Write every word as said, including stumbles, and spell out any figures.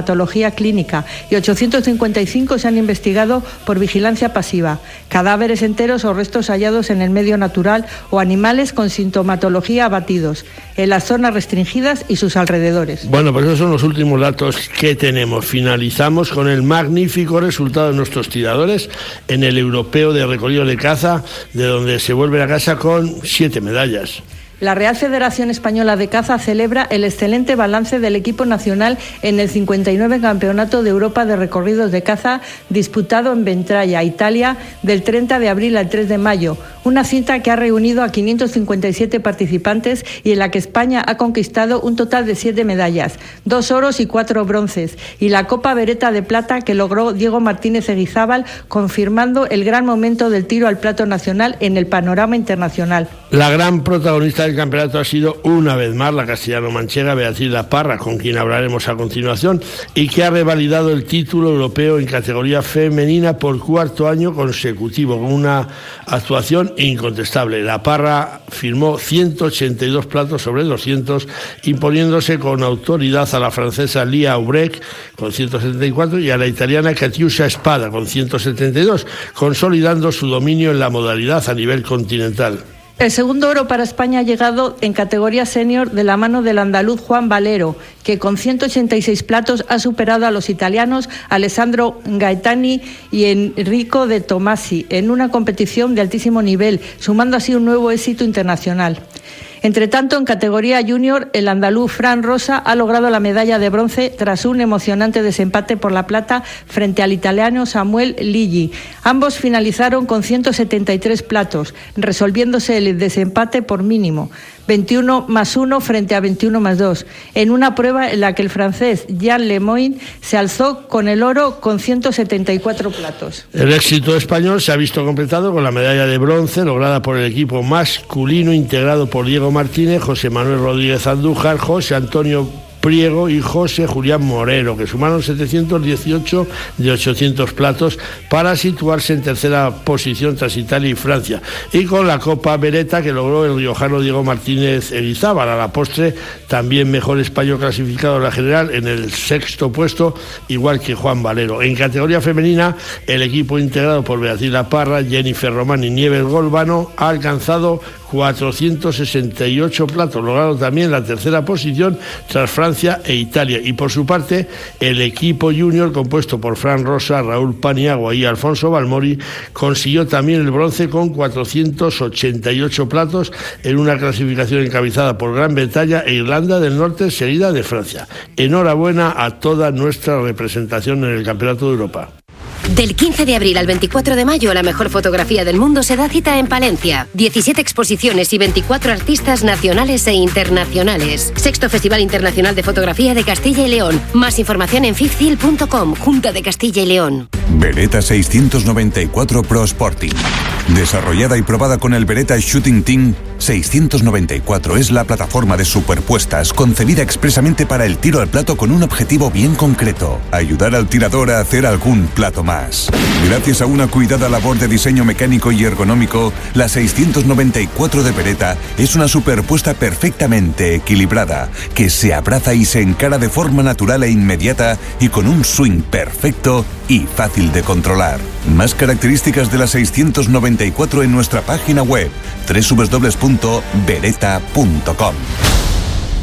sintomatología clínica y ochocientos cincuenta y cinco se han investigado por vigilancia pasiva. Cadáveres enteros o restos hallados en el medio natural o animales con sintomatología abatidos en las zonas restringidas y sus alrededores. Bueno, pues esos son los últimos datos que tenemos. Finalizamos con el magnífico resultado de nuestros tiradores en el europeo de recorrido de caza, de donde se vuelven a casa con siete medallas. La Real Federación Española de Caza celebra el excelente balance del equipo nacional en el cincuenta y nueve Campeonato de Europa de Recorridos de Caza disputado en Ventralla, Italia, del treinta de abril al tres de mayo. Una cita que ha reunido a quinientos cincuenta y siete participantes y en la que España ha conquistado un total de siete medallas, dos oros y cuatro bronces, y la Copa Beretta de Plata que logró Diego Martínez Eguizábal, confirmando el gran momento del tiro al plato nacional en el panorama internacional. La gran protagonista del campeonato ha sido una vez más la castellano-manchega Beatriz La Parra, con quien hablaremos a continuación, y que ha revalidado el título europeo en categoría femenina por cuarto año consecutivo, con una actuación incontestable. La Parra firmó ciento ochenta y dos platos sobre doscientos, imponiéndose con autoridad a la francesa Lia Aubrec con ciento setenta y cuatro y a la italiana Katiuscia Spada con ciento setenta y dos, consolidando su dominio en la modalidad a nivel continental. El segundo oro para España ha llegado en categoría senior de la mano del andaluz Juan Valero, que con ciento ochenta y seis platos ha superado a los italianos Alessandro Gaetani y Enrico De Tomasi en una competición de altísimo nivel, sumando así un nuevo éxito internacional. Entre tanto, en categoría junior, el andaluz Fran Rosa ha logrado la medalla de bronce tras un emocionante desempate por la plata frente al italiano Samuel Liggi. Ambos finalizaron con ciento setenta y tres platos, resolviéndose el desempate por mínimo, veintiuno más uno frente a veintiuno más dos, en una prueba en la que el francés Jean Lemoyne se alzó con el oro con ciento setenta y cuatro platos. El éxito español se ha visto completado con la medalla de bronce lograda por el equipo masculino integrado por Diego Martínez, José Manuel Rodríguez Andújar, José Antonio Priego y José Julián Moreno, que sumaron setecientos dieciocho de ochocientos platos para situarse en tercera posición tras Italia y Francia, y con la Copa Beretta que logró el riojano Diego Martínez Eguizábal. A la postre, también mejor español clasificado en la general en el sexto puesto, igual que Juan Valero. En categoría femenina, el equipo integrado por Beatriz La Parra, Jennifer Román y Nieves Golbano ha alcanzado cuatrocientos sesenta y ocho platos, logrando también la tercera posición tras Francia e Italia. Y por su parte, el equipo junior, compuesto por Fran Rosa, Raúl Paniagua y Alfonso Balmori, consiguió también el bronce con cuatrocientos ochenta y ocho platos en una clasificación encabezada por Gran Bretaña e Irlanda del Norte, seguida de Francia. Enhorabuena a toda nuestra representación en el Campeonato de Europa. Del quince de abril al veinticuatro de mayo, la mejor fotografía del mundo se da cita en Palencia. diecisiete exposiciones y veinticuatro artistas nacionales e internacionales. Sexto Festival Internacional de Fotografía de Castilla y León. Más información en fifthil punto com, Junta de Castilla y León. Beretta seiscientos noventa y cuatro Pro Sporting. Desarrollada y probada con el Beretta Shooting Team, seiscientos noventa y cuatro es la plataforma de superpuestas concebida expresamente para el tiro al plato con un objetivo bien concreto: ayudar al tirador a hacer algún plato más. Gracias a una cuidada labor de diseño mecánico y ergonómico, la seiscientos noventa y cuatro de Beretta es una superpuesta perfectamente equilibrada, que se abraza y se encara de forma natural e inmediata y con un swing perfecto y fácil de controlar. Más características de la seiscientos noventa y cuatro en nuestra página web doble u doble u doble u punto beretta punto com.